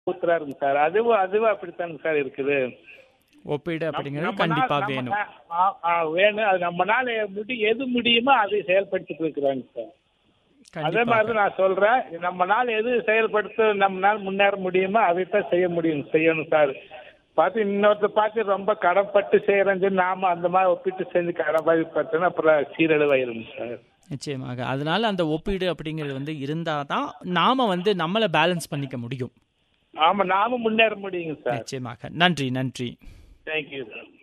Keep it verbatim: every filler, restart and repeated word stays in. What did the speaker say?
ஊத்துறாருங்க sir. அதுவும் அதுவும் அப்படித்தாங்க சார் இருக்குது. ஒப்பீடு நம் அப்படிங்கிறது நம்ம நாள் கண்டிப்பா நம்ம வேணும். ஆ ஆ வேணும். அது நம்மனால முடி எது முடியுமோ அதை செயல்படுத்திட்டு இருக்கிறாங்க சார். அதே மாதிரி கண்டிப்பாக. தான் நான் சொல்றேன். நம்மனால எது செயல்படுத்த நம்மனால முன்னேற முடியுமோ அதைத்தான் செய்ய முடியும் செய்யணும் சார். பார்த்து இன்னொருத்தர் பார்த்து ரொம்ப கடன்பட்டு செய்யறேன்னு சொல்லி நாம அந்த மாதிரி ஒப்பிட்டு செஞ்சு கடன்பட்டோன்னா அப்புறம் சீரழிவாயிருங்க சார். நிச்சயமாக. அதனால அந்த ஒப்பீடு அப்படிங்கிறது வந்து இருந்தா தான் நாம வந்து நம்மள பேலன்ஸ் பண்ணிக்க முடியும். ஆமா, நாம முன்னேற முடியுங்க சார். நிச்சயமாக. நன்றி, நன்றி. Thank you sir.